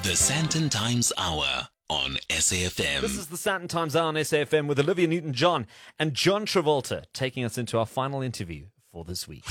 The Sandton Times Hour on SAFM. This is the Sandton Times Hour on SAFM with Olivia Newton-John and John Travolta taking us into our final interview for this week.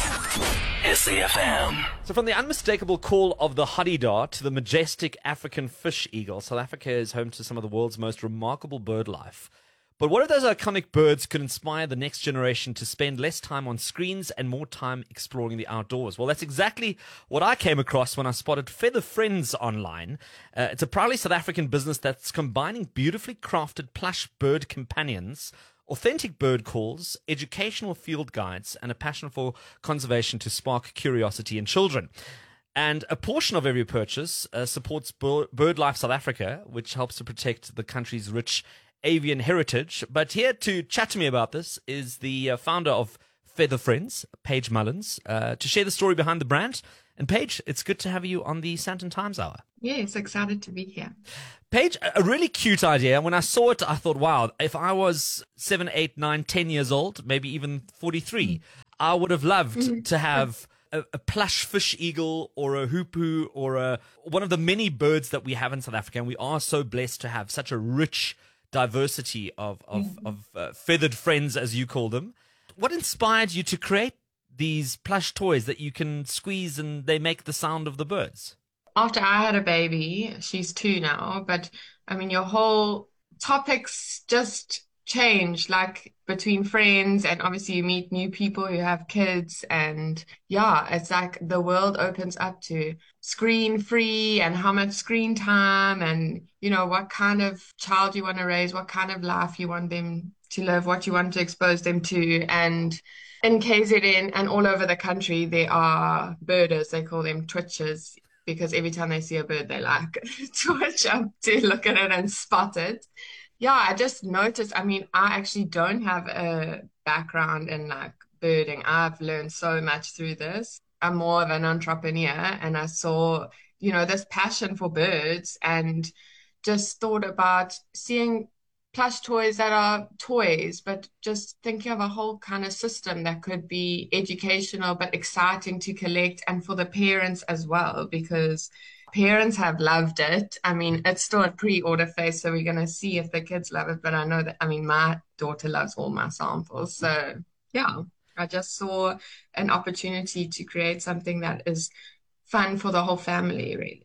SAFM. So from the unmistakable call of the Hadida to the majestic African fish eagle, South Africa is home to some of the world's most remarkable bird life. But what if those iconic birds could inspire the next generation to spend less time on screens and more time exploring the outdoors? Well, that's exactly what I came across when I spotted Feather Friends online. It's a proudly South African business that's combining beautifully crafted plush bird companions, authentic bird calls, educational field guides, and a passion for conservation to spark curiosity in children. And a portion of every purchase supports BirdLife South Africa, which helps to protect the country's rich avian heritage. But here to chat to me about this is the founder of Feather Friends, Paige Mullins, to share the story behind the brand. And Paige, it's good to have you on the Sandton Times Hour. Yes, excited to be here. Paige, a really cute idea. When I saw it, I thought, wow, if I was 7, 8, 9, 10 years old, maybe even 43, I would have loved to have a plush fish eagle or a hoopoe or one of the many birds that we have in South Africa. And we are so blessed to have such a rich diversity of feathered friends, as you call them. What inspired you to create these plush toys that you can squeeze and they make the sound of the birds? After I had a baby, she's 2 now, but I mean, your whole topics just change, like between friends, and obviously you meet new people who have kids, and yeah, it's like the world opens up to screen free and how much screen time, and you know, what kind of child you want to raise, what kind of life you want them to live, what you want to expose them to. And in KZN and all over the country, there are birders, they call them twitchers, because every time they see a bird, they like twitch up to look at it and spot it. Yeah, I just noticed, I mean, I actually don't have a background in like birding. I've learned so much through this. I'm more of an entrepreneur, and I saw, you know, this passion for birds and just thought about seeing plush toys that are toys, but just thinking of a whole kind of system that could be educational but exciting to collect, and for the parents as well, because parents have loved it. I mean, it's still at pre-order phase, so we're going to see if the kids love it. But I know that, I mean, my daughter loves all my samples. So yeah, I just saw an opportunity to create something that is fun for the whole family, really.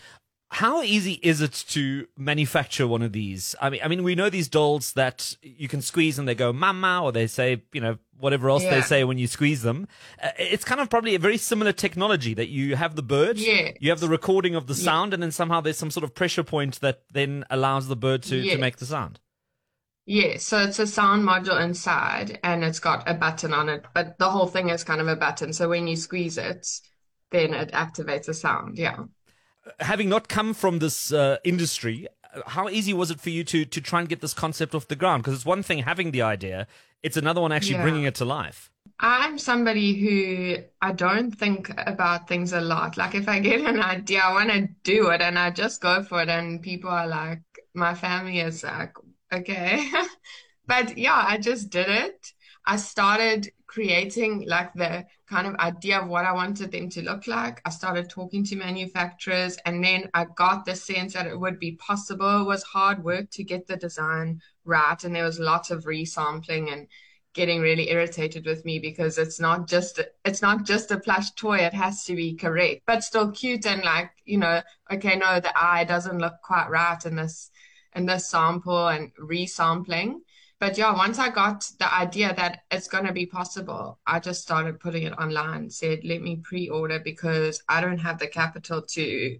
How easy is it to manufacture one of these? I mean, we know these dolls that you can squeeze and they go mama, or they say, you know, whatever else they say when you squeeze them. It's kind of probably a very similar technology that you have the bird, you have the recording of the sound, and then somehow there's some sort of pressure point that then allows the bird to make the sound. Yeah, so it's a sound module inside, and it's got a button on it, but the whole thing is kind of a button. So when you squeeze it, then it activates a sound. Yeah. Having not come from this industry, how easy was it for you to try and get this concept off the ground? Because it's one thing having the idea, it's another one actually bringing it to life. I'm somebody who I don't think about things a lot. Like if I get an idea, I want to do it, and I just go for it. And people are like, my family is like, okay. But yeah, I just did it. I started creating like the kind of idea of what I wanted them to look like. I started talking to manufacturers, and then I got the sense that it would be possible. It was hard work to get the design right, and there was lots of resampling and getting really irritated with me, because it's not just a plush toy. It has to be correct, but still cute, and like, you know, okay, no, the eye doesn't look quite right in this sample, and resampling. But yeah, once I got the idea that it's going to be possible, I just started putting it online, said, let me pre-order, because I don't have the capital to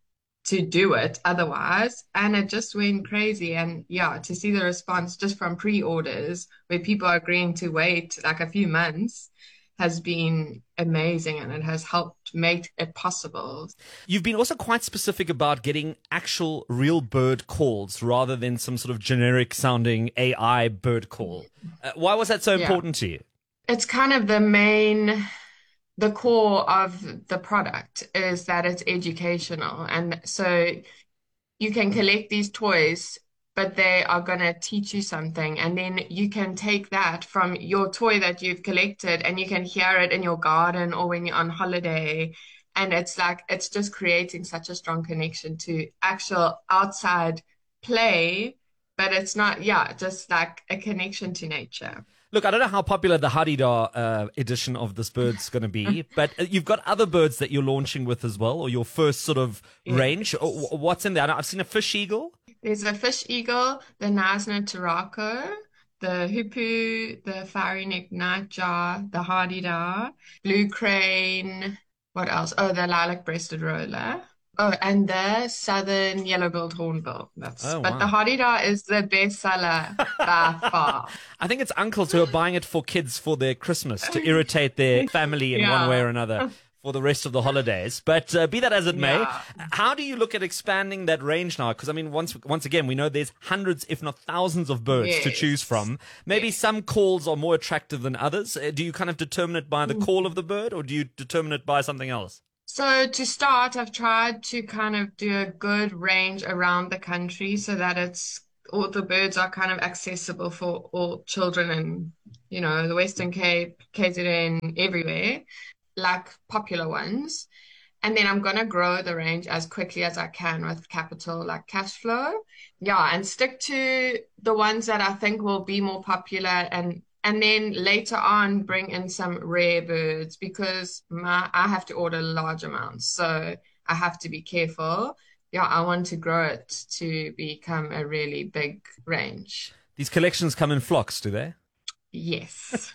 do it otherwise. And it just went crazy. And yeah, to see the response just from pre-orders where people are agreeing to wait like a few months has been amazing, and it has helped make it possible. You've been also quite specific about getting actual real bird calls rather than some sort of generic sounding AI bird call. Why was that so important to you? It's kind of the core of the product is that it's educational. And so you can collect these toys, but they are going to teach you something. And then you can take that from your toy that you've collected, and you can hear it in your garden or when you're on holiday, And it's just creating such a strong connection to actual outside play, but it's not, just like a connection to nature. Look, I don't know how popular the Hadida edition of this bird's going to be, but you've got other birds that you're launching with as well, or your first sort of range. What's in there? I've seen a fish eagle. There's a fish eagle, the Knysna Turako, the hoopoe, the fiery neck nightjar, the Hadida, blue crane. What else? Oh, the lilac-breasted roller. Oh, and the southern yellow-billed hornbill. But the Hadida is the best seller by far. I think it's uncles who are buying it for kids for their Christmas to irritate their family in one way or another for the rest of the holidays. But be that as it may, how do you look at expanding that range now? Because, I mean, once again, we know there's hundreds, if not thousands of birds to choose from. Maybe some calls are more attractive than others. Do you kind of determine it by the call of the bird, or do you determine it by something else? So to start, I've tried to kind of do a good range around the country so that all the birds are kind of accessible for all children and, the Western Cape, KZN, everywhere, like popular ones. And then I'm going to grow the range as quickly as I can with capital, like cash flow. Yeah, and stick to the ones that I think will be more popular and then later on bring in some rare birds because I have to order large amounts. So I have to be careful. Yeah, I want to grow it to become a really big range. These collections come in flocks, do they? Yes.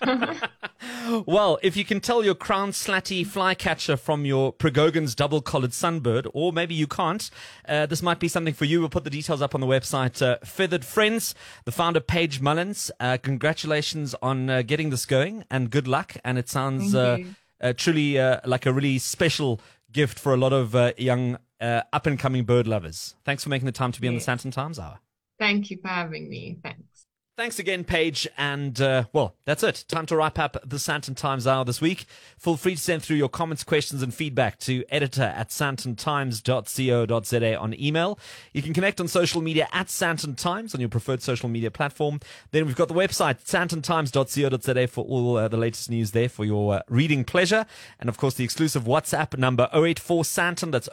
Well, if you can tell your crown slatty flycatcher from your Pregogan's double-collared sunbird, or maybe you can't, this might be something for you. We'll put the details up on the website. Feathered Friends, the founder, Paige Mullins, congratulations on getting this going, and good luck. And it sounds truly like a really special gift for a lot of young up-and-coming bird lovers. Thanks for making the time to be on the Sandton Times Hour. Thank you for having me. Thanks. Thanks again, Paige. And, that's it. Time to wrap up the Sandton Times Hour this week. Feel free to send through your comments, questions, and feedback to editor@sandtontimes.co.za on email. You can connect on social media @Sandton Times on your preferred social media platform. Then we've got the website, sandtontimes.co.za, for all the latest news there for your reading pleasure. And, of course, the exclusive WhatsApp number 084-SANTON. That's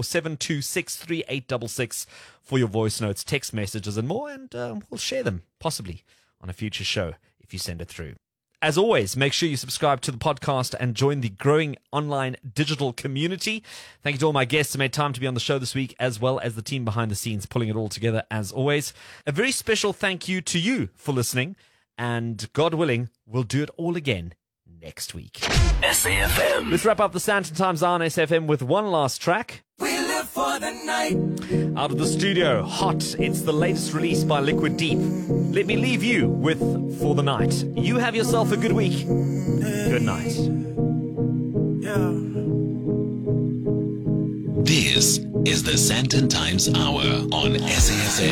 084-726-3866 for your voice notes, text messages, and more. And we'll share them, possibly, on a future show if you send it through. As always, make sure you subscribe to the podcast and join the growing online digital community. Thank you to all my guests who made time to be on the show this week, as well as the team behind the scenes pulling it all together, as always. A very special thank you to you for listening, and God willing, we'll do it all again next week. SAFM. Let's wrap up the Sandton Times on SFM with one last track. We live for the night. Out of the studio, hot. It's the latest release by Liquid Deep. Let me leave you with For the Night. You have yourself a good week. Good night. This is the Sandton Times Hour on SAFM.